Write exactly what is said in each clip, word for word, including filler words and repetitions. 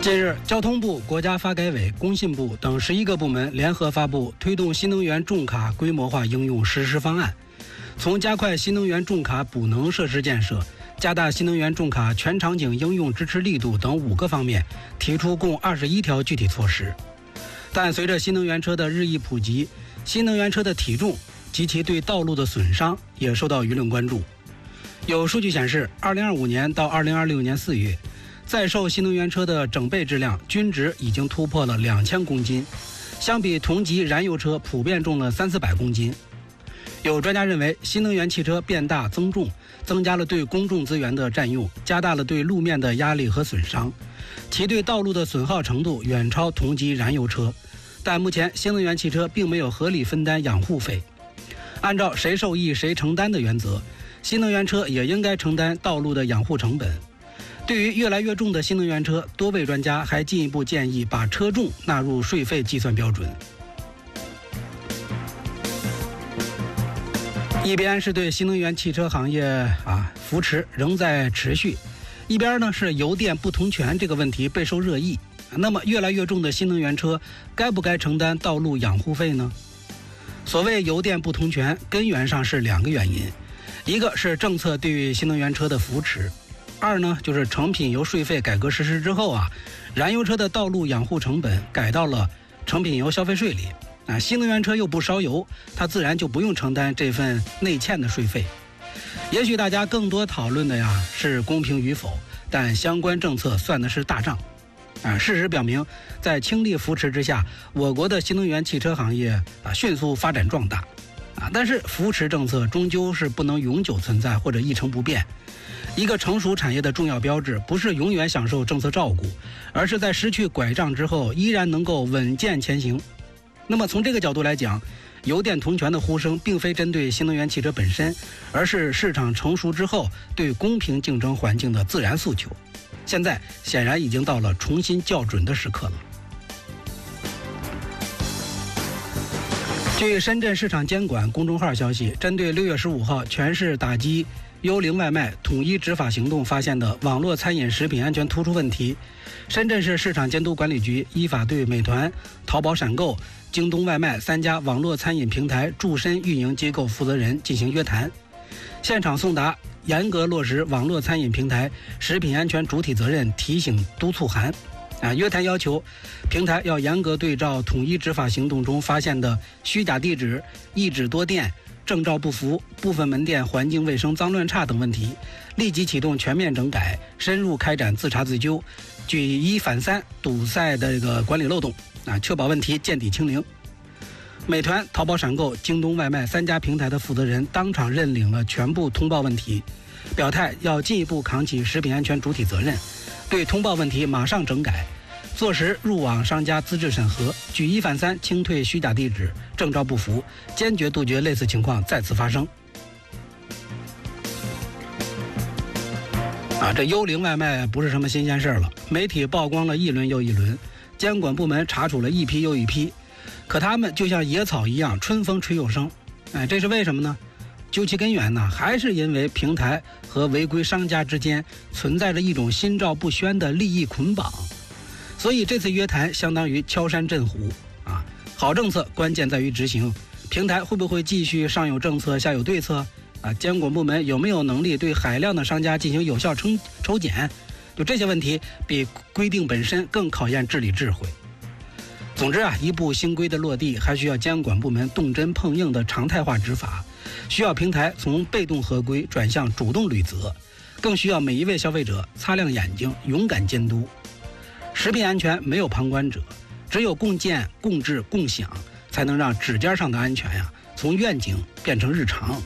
近日，交通部、国家发改委、工信部等十一个部门联合发布推动新能源重卡规模化应用实施方案，从加快新能源重卡补能设施建设、加大新能源重卡全场景应用支持力度等五个方面，提出共二十一条具体措施。但随着新能源车的日益普及，新能源车的体重及其对道路的损伤也受到舆论关注。有数据显示，二零二五年到二零二六年四月，在售新能源车的整备质量均值已经突破了两千公斤，相比同级燃油车普遍重了三四百公斤。有专家认为，新能源汽车变大增重，增加了对公众资源的占用，加大了对路面的压力和损伤，其对道路的损耗程度远超同级燃油车。但目前新能源汽车并没有合理分担养护费，按照谁受益谁承担的原则，新能源车也应该承担道路的养护成本。对于越来越重的新能源车，多位专家还进一步建议把车重纳入税费计算标准。一边是对新能源汽车行业啊扶持仍在持续，一边呢是油电不同权这个问题备受热议。那么越来越重的新能源车该不该承担道路养护费呢？所谓油电不同权，根源上是两个原因，一个是政策对于新能源车的扶持，二呢就是成品油税费改革实施之后啊，燃油车的道路养护成本改到了成品油消费税里啊，新能源车又不烧油，它自然就不用承担这份内欠的税费。也许大家更多讨论的呀是公平与否，但相关政策算的是大账啊。事实表明，在倾力扶持之下，我国的新能源汽车行业啊迅速发展壮大啊。但是扶持政策终究是不能永久存在或者一成不变。一个成熟产业的重要标志，不是永远享受政策照顾，而是在失去拐杖之后，依然能够稳健前行。那么从这个角度来讲，油电同权的呼声并非针对新能源汽车本身，而是市场成熟之后对公平竞争环境的自然诉求。现在显然已经到了重新校准的时刻了。据深圳市场监管公众号消息，针对六月十五号全市打击幽灵外卖统一执法行动发现的网络餐饮食品安全突出问题，深圳市市场监督管理局依法对美团、淘宝闪购、京东外卖三家网络餐饮平台驻深运营机构负责人进行约谈，现场送达严格落实网络餐饮平台食品安全主体责任提醒督促函。啊，约谈要求平台要严格对照统一执法行动中发现的虚假地址、一址多店、证照不符、部分门店环境卫生脏乱差等问题，立即启动全面整改，深入开展自查自纠，举一反三，堵塞的这个管理漏洞啊，确保问题见底清零。美团、淘宝闪购、京东外卖三家平台的负责人当场认领了全部通报问题，表态要进一步扛起食品安全主体责任，对通报问题马上整改，做实入网商家资质审核，举一反三，清退虚假地址、证照不符，坚决杜绝类似情况再次发生。啊，这幽灵外卖不是什么新鲜事了，媒体曝光了一轮又一轮，监管部门查处了一批又一批，可他们就像野草一样，春风吹又生。哎，这是为什么呢？究其根源呢，还是因为平台和违规商家之间存在着一种心照不宣的利益捆绑。所以这次约谈相当于敲山震虎啊！好政策关键在于执行，平台会不会继续上有政策下有对策啊？监管部门有没有能力对海量的商家进行有效抽抽检？就这些问题比规定本身更考验治理智慧。总之啊，一部新规的落地，还需要监管部门动真碰硬的常态化执法，需要平台从被动合规转向主动履责，更需要每一位消费者擦亮眼睛，勇敢监督。食品安全没有旁观者，只有共建、共治、共享，才能让指尖上的安全呀，从愿景变成日常。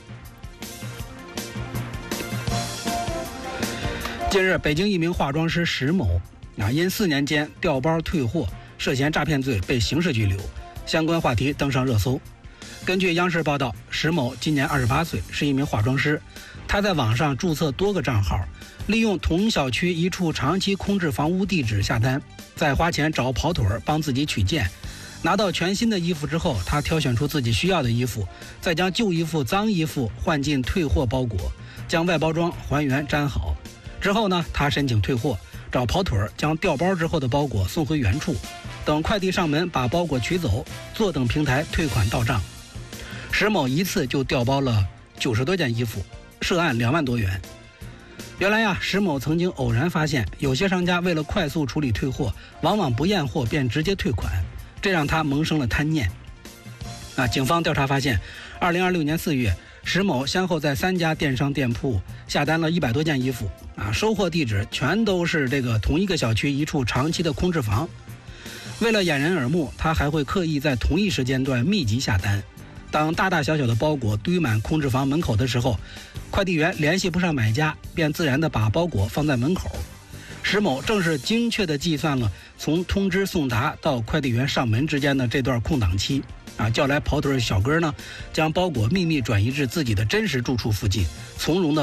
近日，北京一名化妆师石某啊，因四年间调包退货涉嫌诈骗罪被刑事拘留，相关话题登上热搜。根据央视报道，石某今年二十八岁，是一名化妆师，他在网上注册多个账号，利用同小区一处长期空置房屋地址下单，再花钱找跑腿帮自己取件。拿到全新的衣服之后，他挑选出自己需要的衣服，再将旧衣服、脏衣服换进退货包裹，将外包装还原粘好。之后呢，他申请退货， 找跑腿儿将调包之后的包裹送回原处，等快递上门把包裹取走，坐等平台退款到账。石某一次就调包了九十多件衣服，涉案两万多元。原来呀，石某曾经偶然发现，有些商家为了快速处理退货，往往不验货便直接退款，这让他萌生了贪念。啊，警方调查发现，二零二六年四月，石某先后在三家电商店铺下单了一百多件衣服，啊，收货地址全都是这个同一个小区一处长期的空置房。为了掩人耳目，他还会刻意在同一时间段密集下单。当大大小小的包裹堆满空置房门口的时候，快递员联系不上买家，便自然地把包裹放在门口。石某正是精确地计算了从通知送达到快递员上门之间的这段空档期，啊，叫来跑腿小哥呢，将包裹秘密转移至自己的真实住处附近，从容地